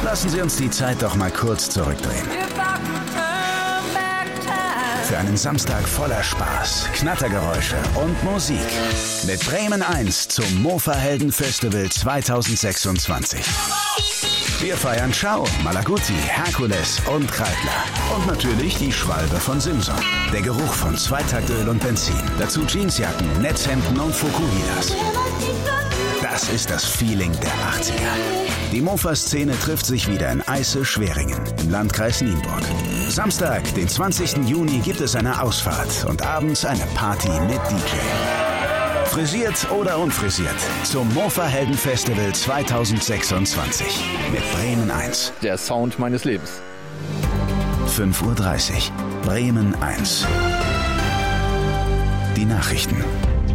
Lassen Sie uns die Zeit doch mal kurz zurückdrehen. Für einen Samstag voller Spaß, Knattergeräusche und Musik. Mit Bremen 1 zum Mofa-Helden-Festival 2026. Wir feiern Schau, Malaguti, Herkules und Kreidler. Und natürlich die Schwalbe von Simson. Der Geruch von Zweitaktöl und Benzin. Dazu Jeansjacken, Netzhemden und Fukuhidas. Das ist das Feeling der 80er. Die Mofa-Szene trifft sich wieder in Eisse-Schweringen im Landkreis Nienburg. Samstag, den 20. Juni, gibt es eine Ausfahrt und abends eine Party mit DJ. Frisiert oder unfrisiert, zum Mofa-Helden-Festival 2026 mit Bremen 1. Der Sound meines Lebens. 5:30 Uhr, Bremen 1. Die Nachrichten.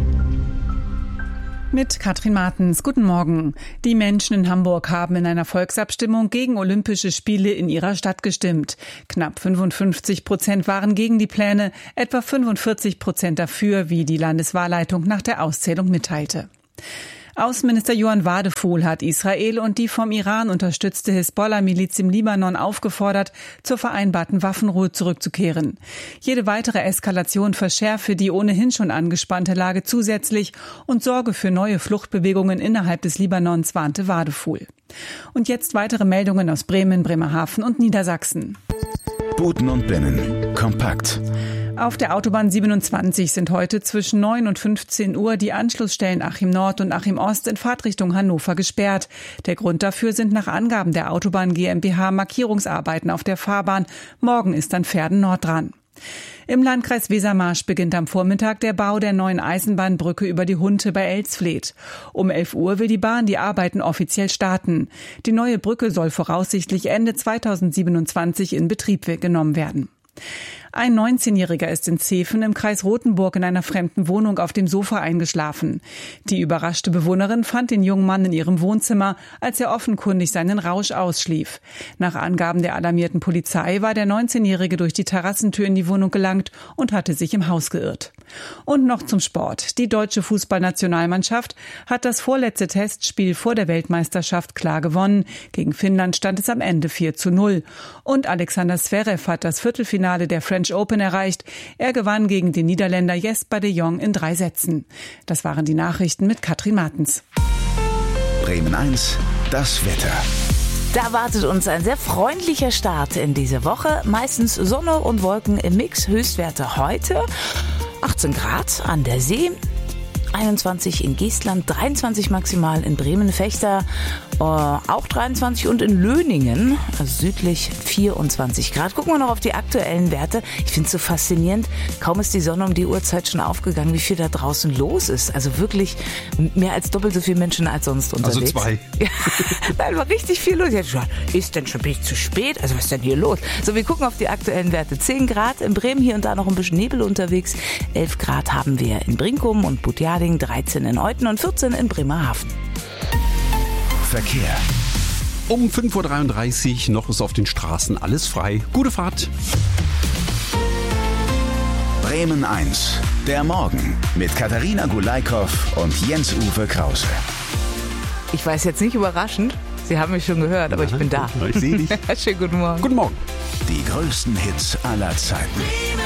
Mit Katrin Martens. Guten Morgen. Die Menschen in Hamburg haben in einer Volksabstimmung gegen Olympische Spiele in ihrer Stadt gestimmt. Knapp 55% waren gegen die Pläne, etwa 45% dafür, wie die Landeswahlleitung nach der Auszählung mitteilte. Außenminister Johann Wadefuhl hat Israel und die vom Iran unterstützte Hisbollah-Miliz im Libanon aufgefordert, zur vereinbarten Waffenruhe zurückzukehren. Jede weitere Eskalation verschärfe die ohnehin schon angespannte Lage zusätzlich und sorge für neue Fluchtbewegungen innerhalb des Libanons, warnte Wadefuhl. Und jetzt weitere Meldungen aus Bremen, Bremerhaven und Niedersachsen. Buten und Binnen. Kompakt. Auf der Autobahn 27 sind heute zwischen 9 und 15 Uhr die Anschlussstellen Achim Nord und Achim Ost in Fahrtrichtung Hannover gesperrt. Der Grund dafür sind nach Angaben der Autobahn GmbH Markierungsarbeiten auf der Fahrbahn. Morgen ist dann Verden Nord dran. Im Landkreis Wesermarsch beginnt am Vormittag der Bau der neuen Eisenbahnbrücke über die Hunte bei Elsfleth. Um 11 Uhr will die Bahn die Arbeiten offiziell starten. Die neue Brücke soll voraussichtlich Ende 2027 in Betrieb genommen werden. Ein 19-Jähriger ist in Zeven im Kreis Rothenburg in einer fremden Wohnung auf dem Sofa eingeschlafen. Die überraschte Bewohnerin fand den jungen Mann in ihrem Wohnzimmer, als er offenkundig seinen Rausch ausschlief. Nach Angaben der alarmierten Polizei war der 19-Jährige durch die Terrassentür in die Wohnung gelangt und hatte sich im Haus geirrt. Und noch zum Sport. Die deutsche Fußballnationalmannschaft hat das vorletzte Testspiel vor der Weltmeisterschaft klar gewonnen. Gegen Finnland stand es am Ende 4:0. Und Alexander Zverev hat das Viertelfinale der French Open erreicht. Er gewann gegen den Niederländer Jesper de Jong in 3 Sätzen. Das waren die Nachrichten mit Katrin Martens. Bremen 1, das Wetter. Da wartet uns ein sehr freundlicher Start in diese Woche. Meistens Sonne und Wolken im Mix. Höchstwerte heute 18 Grad an der See. 21 in Geestland, 23 maximal in Bremen-Fechter, auch 23 und in Löningen, also südlich 24 Grad. Gucken wir noch auf die aktuellen Werte. Ich finde es so faszinierend, kaum ist die Sonne um die Uhrzeit schon aufgegangen, wie viel da draußen los ist. Also wirklich mehr als doppelt so viele Menschen als sonst unterwegs. Also 2. Ja, da war richtig viel los. Ich hatte gedacht, ist denn schon zu spät? Also was ist denn hier los? So, wir gucken auf die aktuellen Werte. 10 Grad in Bremen, hier und da noch ein bisschen Nebel unterwegs. 11 Grad haben wir in Brinkum und Butjading, 13 in Euten und 14 in Bremerhaven. Verkehr. Um 5:33 Uhr noch ist auf den Straßen alles frei. Gute Fahrt. Bremen 1, der Morgen mit Katharina Gulaikow und Jens-Uwe Krause. Ich weiß jetzt nicht überraschend, Sie haben mich schon gehört, aber ich bin da. Ich sehe dich. Schönen guten Morgen. Guten Morgen. Die größten Hits aller Zeiten.